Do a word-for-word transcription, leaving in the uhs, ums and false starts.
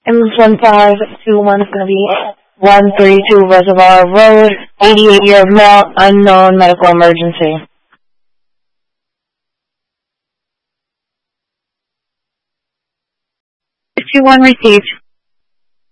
Ambulance one five two one is going to be one thirty-two Reservoir Road, eighty-eight-year-old male, unknown medical emergency. six two one received.